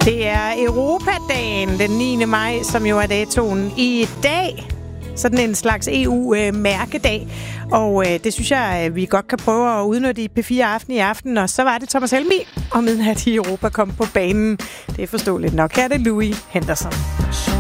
Det er Europadagen den 9. maj, som jo er datoen i dag. Sådan en slags EU-mærkedag. Og det synes jeg, vi godt kan prøve at udnytte i P4 Aften i aften. Og så var det Thomas Helmig og Midnat i Europa kom på banen. Det er forståeligt nok. Her er det Louis Henderson.